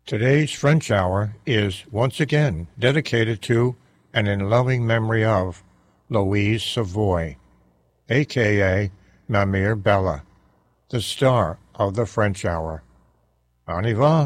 Today's French Hour is once again dedicated to and in loving memory of Louise Savoy, a.k.a. Ma Mère Belle, the star of the French Hour. On y va!